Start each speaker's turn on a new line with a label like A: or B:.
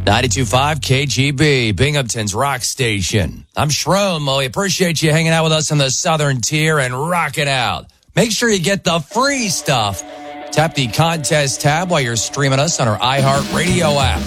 A: 92.5 KGB, Binghamton's rock station. I'm Shroom. We appreciate you hanging out with us in the Southern Tier and rocking out. Make sure you get the free stuff. Tap the contest tab while you're streaming us on our iHeartRadio app.